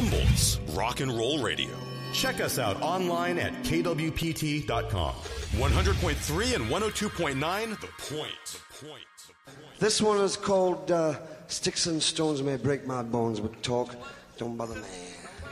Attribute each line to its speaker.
Speaker 1: Humboldt's Rock and Roll Radio. Check us out online at kwpt.com. 100.3 and 102.9, The Point.
Speaker 2: This one is called Sticks and Stones May Break My Bones, but talk don't bother me.